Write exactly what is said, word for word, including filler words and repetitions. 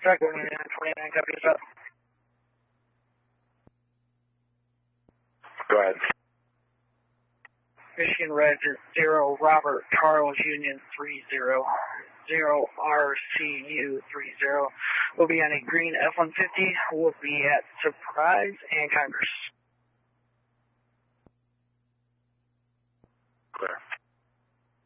Track one nine twenty-nine, copy this up. Go ahead. Michigan Red zero, Robert Charles Union three zero, zero R C U three zero. We'll be on a green F one fifty. We'll be at Surprise and Congress. Clear.